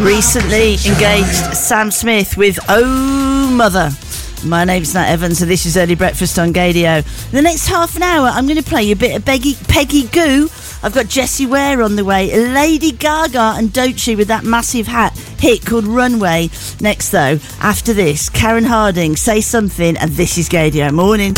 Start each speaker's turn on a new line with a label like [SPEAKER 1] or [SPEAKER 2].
[SPEAKER 1] recently engaged Sam Smith with Oh Mother. My name's Nat Evans, and this is Early Breakfast on Gadio. In the next half an hour, I'm going to play you a bit of Peggy Goo. I've got Jessie Ware on the way, Lady Gaga and Doechii with that massive hit called Runway. Next, though, after this, Karen Harding, Say Something, and this is Gadio. Morning.